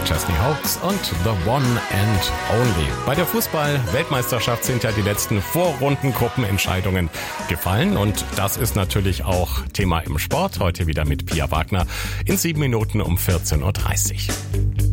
Chesney Hawkes und The One and Only. Bei der Fußball-Weltmeisterschaft sind ja die letzten Vorrundengruppenentscheidungen gefallen und das ist natürlich auch Thema im Sport. Heute wieder mit Pia Wagner in 7 Minuten um 14.30 Uhr.